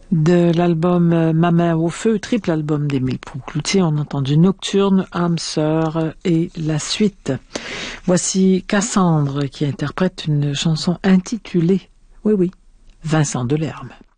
De l'album Ma main au feu, triple album d'Émile Proucloutier, on a entendu Nocturne, âme sœur et la suite. Voici Cassandre qui interprète une chanson intitulée, oui, Vincent Delerme.